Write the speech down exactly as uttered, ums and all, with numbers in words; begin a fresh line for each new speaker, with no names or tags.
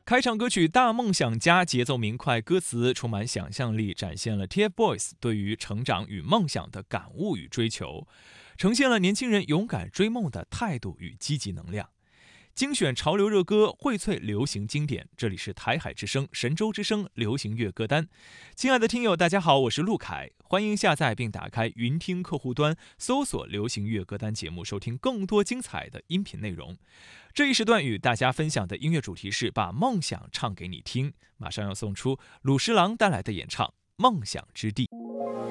开场歌曲《大梦想家》节奏明快，歌词充满想象力，展现了 T F BOYS 对于成长与梦想的感悟与追求，呈现了年轻人勇敢追梦的态度与积极能量。精选潮流热歌，荟萃流行经典。这里是台海之声、神州之声流行乐歌单。亲爱的听友，大家好，我是陆凯，欢迎下载并打开云听客户端，搜索流行乐歌单节目，收听更多精彩的音频内容。这一时段与大家分享的音乐主题是把梦想唱给你听，马上要送出鲁十郎带来的演唱《梦想之地》。